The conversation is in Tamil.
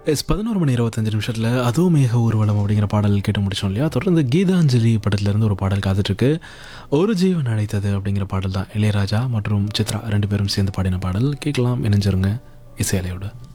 11 மணி 25 நிமிஷத்தில் அதோ மேக ஊர்வலம் அப்படிங்கிற பாடல் கேட்டு முடிச்சோம் இல்லையா? தொடர்ந்து கீதாஞ்சலி படத்துலேருந்து ஒரு பாடல் காத்துட்ருக்கு. ஒரு ஜீவன் அழைத்தது அப்படிங்கிற பாடல் தான். இளையராஜா மற்றும் சித்ரா 2 பேரும் சேர்ந்து பாடின பாடல். கேட்கலாம், இணைஞ்சிருங்க இசையலையோட.